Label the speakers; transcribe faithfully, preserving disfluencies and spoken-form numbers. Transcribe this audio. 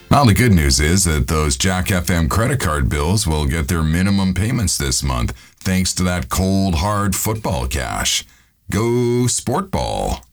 Speaker 1: Well, the good news is that those Jack F M credit card bills will get their minimum payments this month thanks to that cold, hard football cash. Go Sport Ball.